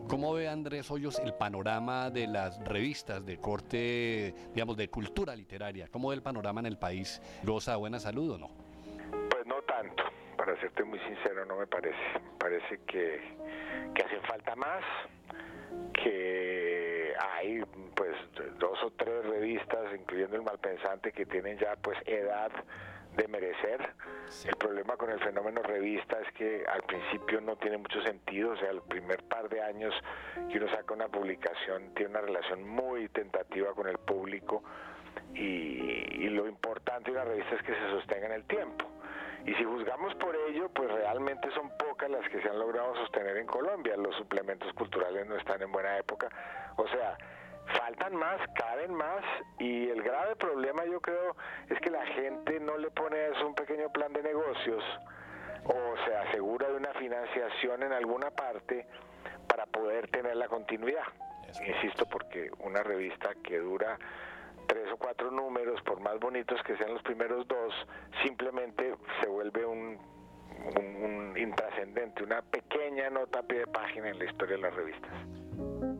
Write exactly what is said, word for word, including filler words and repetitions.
¿Cómo ve Andrés Hoyos el panorama de las revistas de corte, digamos, de cultura literaria? ¿Cómo ve el panorama en el país? ¿Goza de buena salud o no? Pues no tanto, para serte muy sincero, no me parece. Me parece que, que hacen falta más, que hay pues dos o tres revistas, incluyendo el Malpensante, que tienen ya pues edad de merecer. Sí. El problema con el fenómeno revista es que al principio no tiene mucho sentido, o sea, el primer par de años que uno saca una publicación tiene una relación muy tentativa con el público y, y lo importante de una revista es que se sostenga en el tiempo. Y si juzgamos por ello, pues realmente son pocas las que se han logrado sostener en Colombia. Los suplementos culturales no están en buena época. O sea, faltan más, caben más, y el grave problema yo creo es que la gente no le pone a eso un pequeño plan de negocios o se asegura de una financiación en alguna parte para poder tener la continuidad. Insisto, porque una revista que dura tres o cuatro números, por más bonitos que sean los primeros dos, simplemente se vuelve un, un, un intrascendente, una pequeña nota a pie de página en la historia de las revistas.